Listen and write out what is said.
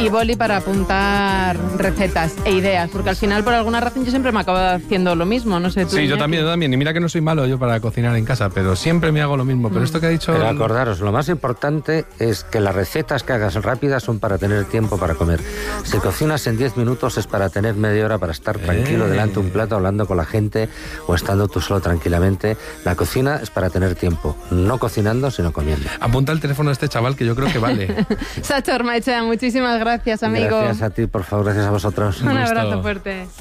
y boli para apuntar recetas e ideas, porque al final por alguna razón yo siempre me acabo haciendo lo mismo, no sé tú. Sí, yo también, y mira que no soy malo yo para cocinar en casa, pero siempre me hago lo mismo, pero esto que ha dicho... Pero acordaros, lo más importante es que las recetas que hagas rápidas son para tener tiempo para comer. Si cocinas en 10 minutos es para tener media hora para estar tranquilo delante de un plato hablando con la gente o estando tú solo tranquilamente. La cocina es para tener tiempo, no cocinando sino comiendo. Apunta el teléfono de este chaval que yo creo que vale. Sacha Ormaechea, muchísimas gracias, amigo. Gracias a ti, por favor, gracias a vosotros. Un abrazo fuerte.